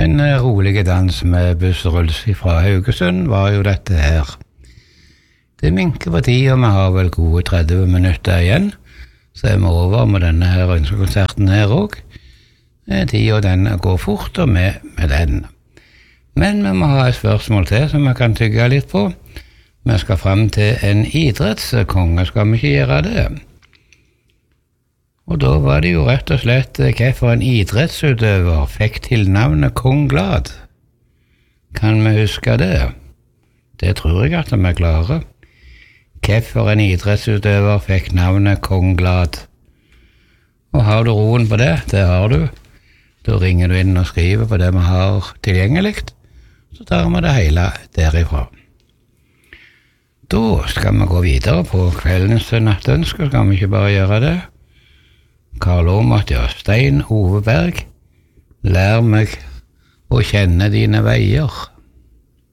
En rolig dans med bussruls fra Haugesund var jo dette her. Det minker på tid, og vi har vel gode 30 minutter igjen, så er vi over med denne her ønskekonserten her også. Tiden den går fort, og med den. Men vi må ha et spørsmål til som vi kan tygge litt på. Vi skal frem til en idrettskonge, skal vi ikke gjøre det? Og da var det jo rett og slett hvorfor en idrettsutøver fikk tilnavnet Kong Glad. Kan vi huske det? Det tror jeg at vi klarer. Hvorfor en idrettsutøver fikk navnet Kong Glad. Og har du roen på det? Det har du. Da ringer du inn og skriver på det vi har tilgjengelig, så tar vi det hele derifra. Da skal vi gå videre på kveldens nattønsker, skal vi ikke bare gjøre det? Karl Åmert, ja, Stein Ove Berg, lær meg å kjenne dine veier.